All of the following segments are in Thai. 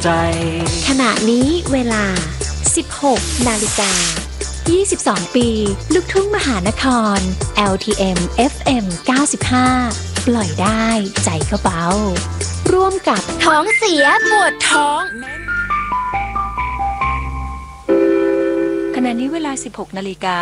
ใจขณะนี้เวลา 16 นาฬิกา 22 ปีลูกทุ่งมหานคร LTM FM 95 ปล่อยได้ใจก็เบาร่วมกับท้องเสียปวดท้องขณะนี้เวลา 16 นาฬิกา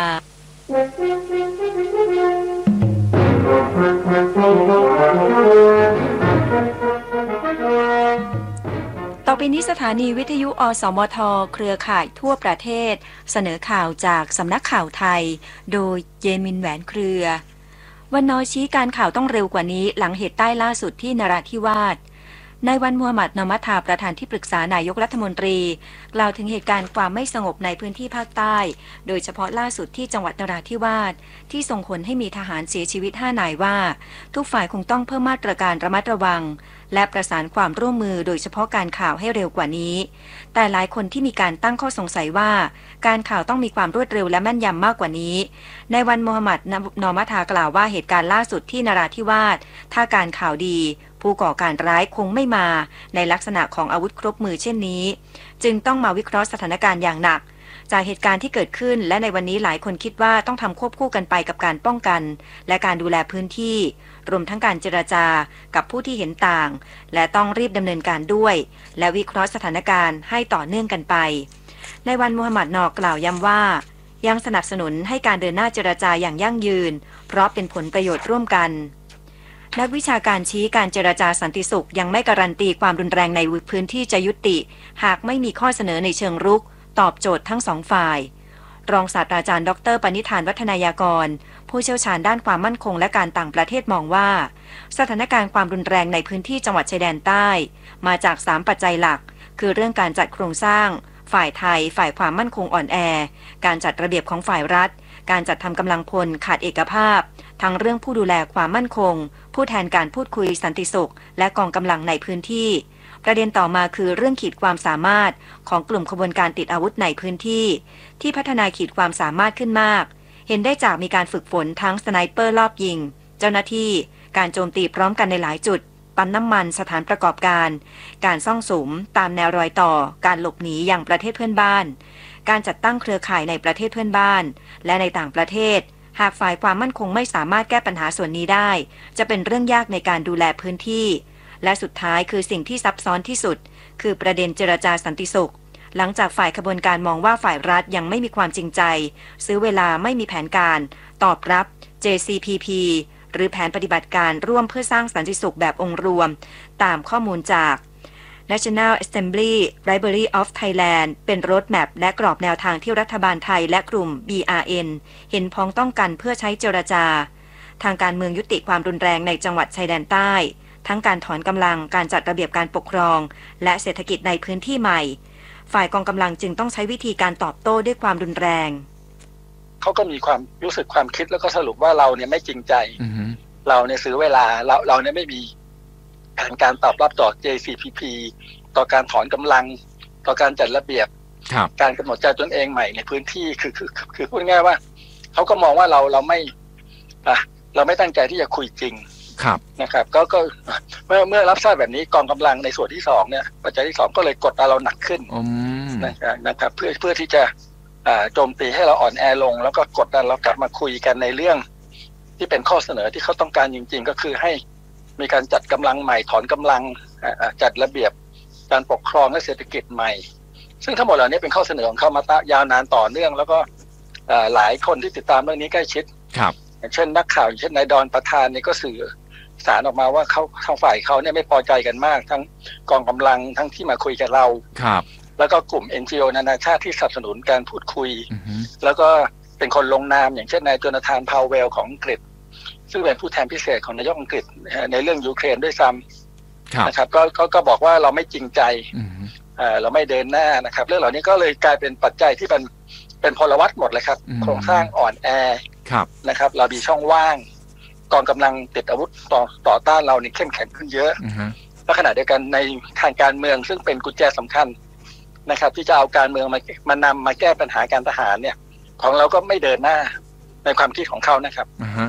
ต่อไปนี้สถานีวิทยุอสมทเครือข่ายทั่วประเทศเสนอข่าวจากสำนักข่าวไทยโดยเยมินแหวนเครือ วันนอชี้การข่าวต้องเร็วกว่านี้หลังเหตุใต้ล่าสุดที่นราธิวาสนายวันมูฮัมหมัดนอมัทธาประธานที่ปรึกษานายกรัฐมนตรีกล่าวถึงเหตุการณ์ความไม่สงบในพื้นที่ภาคใต้โดยเฉพาะล่าสุดที่จังหวัดนราธิวาสที่ส่งผลให้มีทหารเสียชีวิต5 นายว่าทุกฝ่ายคงต้องเพิ่มมาตรการระมัดระวังและประสานความร่วมมือโดยเฉพาะการข่าวให้เร็วกว่านี้แต่หลายคนที่มีการตั้งข้อสงสัยว่าการข่าวต้องมีความรวดเร็วและแม่นยำมากกว่านี้นายวันมูฮัมหมัดนอมัทธากล่าวว่าเหตุการณ์ล่าสุดที่นราธิวาสถ้าการข่าวดีผู้ก่อการร้ายคงไม่มาในลักษณะของอาวุธครบมือเช่นนี้จึงต้องมาวิเคราะห์สถานการณ์อย่างหนักจากเหตุการณ์ที่เกิดขึ้นและในวันนี้หลายคนคิดว่าต้องทำควบคู่กันไปกับการป้องกันและการดูแลพื้นที่รวมทั้งการเจรจากับผู้ที่เห็นต่างและต้องรีบดำเนินการด้วยและวิเคราะห์สถานการณ์ให้ต่อเนื่องกันไปในวันมูฮัมหมัดนอกล่าวย้ำว่ายังสนับสนุนให้การเดินหน้าเจรจาอย่างยั่งยืนเพราะเป็นผลประโยชน์ร่วมกันนักวิชาการชี้การเจรจาสันติสุขยังไม่การันตีความรุนแรงในพื้นที่จะยุติหากไม่มีข้อเสนอในเชิงรุกตอบโจทย์ทั้งสองฝ่ายรองศาสตราจารย์ดร.ปณิธานวัฒนายากรผู้เชี่ยวชาญด้านความมั่นคงและการต่างประเทศมองว่าสถานการณ์ความรุนแรงในพื้นที่จังหวัดชายแดนใต้มาจาก3ปัจจัยหลักคือเรื่องการจัดโครงสร้างฝ่ายไทยฝ่ายความมั่นคงอ่อนแอการจัดระเบียบของฝ่ายรัฐการจัดทำกำลังพลขาดเอกภาพทั้งเรื่องผู้ดูแลความมั่นคงผู้แทนการพูดคุยสันติสุขและกองกำลังในพื้นที่ประเด็นต่อมาคือเรื่องขีดความสามารถของกลุ่มขบวนการติดอาวุธในพื้นที่ที่พัฒนาขีดความสามารถขึ้นมากเห็นได้จากมีการฝึกฝนทั้งสไนเปอร์ลอบยิงเจ้าหน้าที่การโจมตีพร้อมกันในหลายจุดปั๊มน้ำมันสถานประกอบการการซ่องสุมตามแนวรอยต่อการหลบหนีอย่างประเทศเพื่อนบ้านการจัดตั้งเครือข่ายในประเทศเพื่อนบ้านและในต่างประเทศหากฝ่ายความมั่นคงไม่สามารถแก้ปัญหาส่วนนี้ได้จะเป็นเรื่องยากในการดูแลพื้นที่และสุดท้ายคือสิ่งที่ซับซ้อนที่สุดคือประเด็นเจรจาสันติสุขหลังจากฝ่ายขบวนการมองว่าฝ่ายรัฐยังไม่มีความจริงใจซื้อเวลาไม่มีแผนการตอบรับ JCPP หรือแผนปฏิบัติการร่วมเพื่อสร้างสันติสุขแบบองค์รวมตามข้อมูลจาก National Assembly Library of Thailand เป็นโรดแมปและกรอบแนวทางที่รัฐบาลไทยและกลุ่ม BRN เห็นพ้องต้องกันเพื่อใช้เจรจาทางการเมืองยุติความรุนแรงในจังหวัดชายแดนใต้ทั้งการถอนกำลังการจัดระเบียบการปกครองและเศรษฐกิจในพื้นที่ใหม่ฝ่ายกองกำลังจึงต้องใช้วิธีการตอบโต้ด้วยความรุนแรงเขาก็มีความรู้สึกความคิดแล้วก็สรุปว่าเราเนี่ยไม่จริงใจ เราเนี่ยซื้อเวลาเราเนี่ยไม่มีแผนการตอบรับต่อ JCPP ต่อการถอนกำลังต่อการจัดระเบียบการกำหนดใจตนเองใหม่ในพื้นที่คือพูดง่ายว่าเขาก็มองว่าเราไม่ตั้งใจที่จะคุยจริงนะครับก็เมื่อรับทราบแบบนี้กองกำลังในส่วนที่2เนี่ยปัจจัยที่2ก็เลยกดดันเราหนักขึ้นนะครับเพื่อที่จะโจมตีให้เราอ่อนแอลงแล้วก็กดดันเรากลับมาคุยกันในเรื่องที่เป็นข้อเสนอที่เขาต้องการจริงๆก็คือให้มีการจัดกำลังใหม่ถอนกำลังจัดระเบียบการปกครองและเศรษฐกิจใหม่ซึ่งทั้งหมดเหล่านี้เป็นข้อเสนอของเขามายาวนานต่อเนื่องแล้วก็หลายคนที่ติดตามเรื่องนี้ใกล้ชิดอย่างเช่นนักข่าวอย่างเช่นนายดอนประธานนี่ก็สื่อสารออกมาว่าเขาทางฝ่ายเขาเนี่ยไม่พอใจกันมากทั้งกองกำลังทั้งที่มาคุยกับเราแล้วก็กลุ่ม NGO นานาชาติที่สนับสนุนการพูดคุยแล้วก็เป็นคนลงนามอย่างเช่นนายโจนาธานพาวเวลของอังกฤษซึ่งเป็นผู้แทนพิเศษของนายกอังกฤษในเรื่องยูเครนด้วยซ้ำนะครับก็บอกว่าเราไม่จริงใจเราไม่เดินหน้านะครับเรื่องเหล่านี้ก็เลยกลายเป็นปัจจัยที่เป็นพลวัตหมดเลยครับโครงสร้างอ่อนแอนะครับเรามีช่องว่างกองกำลังติดอาวุธต่อต้านเรานี่เข้มแข็งขึ้นเยอะและขณะเดียวกันในทางการเมืองซึ่งเป็นกุญแจสำคัญนะครับที่จะเอาการเมืองมานำมาแก้ปัญหาการทหารเนี่ยของเราก็ไม่เดินหน้าในความคิดของเขานะครับ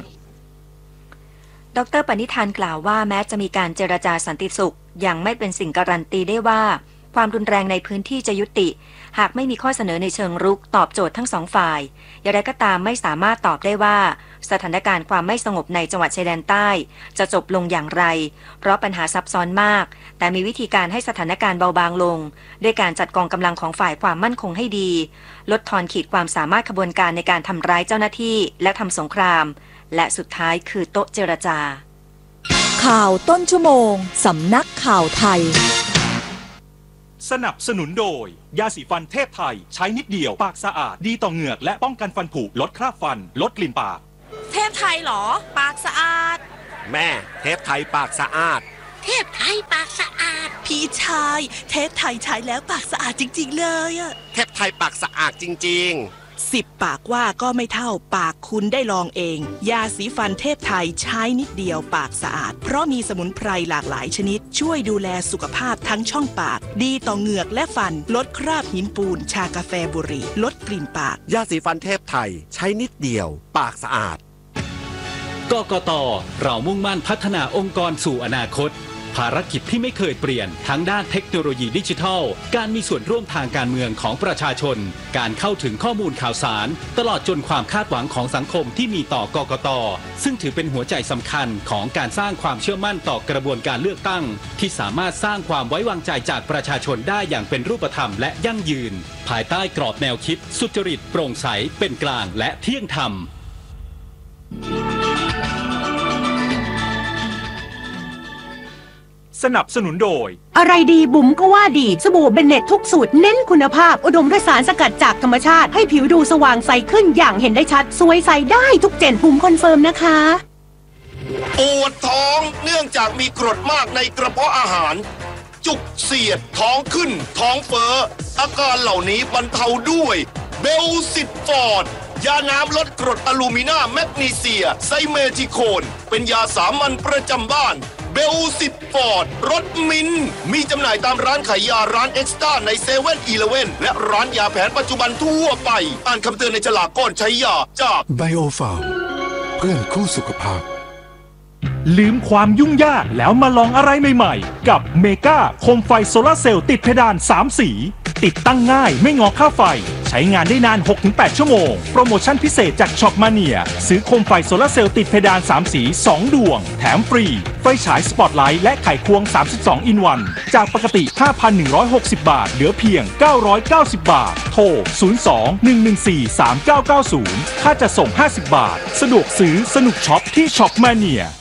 ดร.ปณิธานกล่าวว่าแม้จะมีการเจรจาสันติสุขยังไม่เป็นสิ่งการันตีได้ว่าความรุนแรงในพื้นที่จะยุติหากไม่มีข้อเสนอในเชิงรุกตอบโจทย์ทั้งสองฝ่ายอย่างไรก็ตามไม่สามารถตอบได้ว่าสถานการณ์ความไม่สงบในจังหวัดชายแดนใต้จะจบลงอย่างไรเพราะปัญหาซับซ้อนมากแต่มีวิธีการให้สถานการณ์เบาบางลงด้วยการจัดกองกำลังของฝ่ายความมั่นคงให้ดีลดทอนขีดความสามารถขบวนการในการทำร้ายเจ้าหน้าที่และทำสงครามและสุดท้ายคือโต๊ะเจรจาข่าวต้นชั่วโมงสำนักข่าวไทยสนับสนุนโดยยาสีฟันเทพไทยใช้นิดเดียวปากสะอาดดีต่อเหงือกและป้องกันฟันผุลดคราบฟันลดกลิ่นปากเทพไทยเหรอปากสะอาดแม่เทพไทยปากสะอาดเทพไทยปากสะอาดพี่ชายเทพไทยใช้แล้วปากสะอาดจริงๆเลยอะเทพไทยปากสะอาดจริงๆ 10 ปากว่าก็ไม่เท่าปากคุณได้ลองเองยาสีฟันเทพไทยใช้นิดเดียวปากสะอาดเพราะมีสมุนไพรหลากหลายชนิดช่วยดูแลสุขภาพทั้งช่องปากดีต่อเหงือกและฟันลดคราบหินปูนชากาแฟบุหรี่ลดกลิ่นปากยาสีฟันเทพไทยใช้นิดเดียวปากสะอาดกกต.เรามุ่งมั่นพัฒนาองค์กรสู่อนาคตภารกิจที่ไม่เคยเปลี่ยนทั้งด้านเทคโนโลยีดิจิทัลการมีส่วนร่วมทางการเมืองของประชาชนการเข้าถึงข้อมูลข่าวสารตลอดจนความคาดหวังของสังคมที่มีต่อกกต.ซึ่งถือเป็นหัวใจสำคัญของการสร้างความเชื่อมั่นต่อกระบวนการเลือกตั้งที่สามารถสร้างความไว้วางใจจากประชาชนได้อย่างเป็นรูปธรรมและยั่งยืนภายใต้กรอบแนวคิดสุจริตโปร่งใสเป็นกลางและเที่ยงธรรมสนับสนุนโดยอะไรดีบุ๋มก็ว่าดีสบู่เบนเน็ตทุกสูตรเน้นคุณภาพอุดมด้วยสารสกัดจากธรรมชาติให้ผิวดูสว่างใสขึ้นอย่างเห็นได้ชัดสวยใสได้ทุกเจนบุ๋มคอนเฟิร์มนะคะปวดท้องเนื่องจากมีกรดมากในกระเพาะอาหารจุกเสียดท้องขึ้นท้องเฟ้ออาการเหล่านี้บรรเทาด้วยเบลซิตฟอร์ดยาน้ำลดกรดอะลูมินาแมกนีเซียไซเมทิโคนเป็นยาสามัญประจำบ้านเบลซิตฟอร์ดรสมิ้นมีจำหน่ายตามร้านขายยาร้านเอ็กซ์ต้าในเซเว่นอีเลฟเว่นและร้านยาแผนปัจจุบันทั่วไปอ่านคำเตือนในฉลากก่อนใช้ยาจากไบโอฟาร์มเพื่อนคู่สุขภาพลืมความยุ่งยากแล้วมาลองอะไรใหม่ๆกับเมกาโคมไฟโซลาร์เซลล์ติดเพดาน3สีติดตั้งง่ายไม่งอค่าไฟใช้งานได้นาน 6-8 ชั่วโมงโปรโมชั่นพิเศษจากช็อปมาเนียซื้อโคมไฟโซลาร์เซลล์ติดเพดาน3สี2ดวงแถมฟรีไฟฉายสปอตไลท์และไขควง32อินวันจากปกติ 5,160 บาทเหลือเพียง990 บาทโทร 02-114-3990 ค่าจะส่ง50 บาทสะดวกซื้อสนุกช็อปที่ช็อปมาเนีย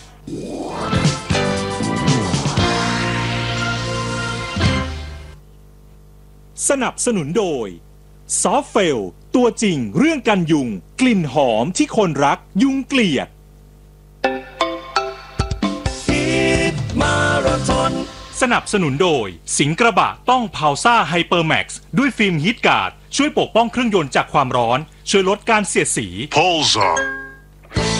สนับสนุนโดยซอฟเฟลตัวจริงเรื่องกันยุงกลิ่นหอมที่คนรักยุงเกลียดมาราธอนสนับสนุนโดยสิงห์กระบะต้องพาวซ่าไฮเปอร์แม็กซ์ด้วยฟิล์มฮีทการ์ดช่วยปกป้องเครื่องยนต์จากความร้อนช่วยลดการเสียดสี Pulsar